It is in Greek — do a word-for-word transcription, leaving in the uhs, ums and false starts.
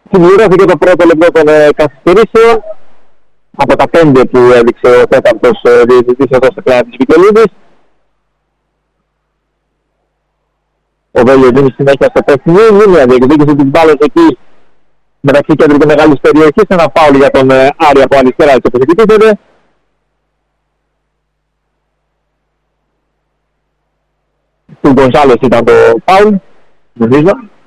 Συμπληρώθηκε το πρώτο λεπτό των ε, καθυστερήσεων από τα πέντε που έδειξε ο τέταρτος ε, διαιτητής εδώ στο κλάδι της Βικελίδης. Ο Βέλιος δίνει συνέχεια στο παιχνίδι, μια διεκδίκηση της μπάλας εκεί μεταξύ κέντρου και μεγάλης περιοχής, ένα φάουλ για τον ε, Άρη από αριστερά, έτσι όπως εκτίθεται. Του Γκονσάλες ήταν το φάουλ, νομίζω.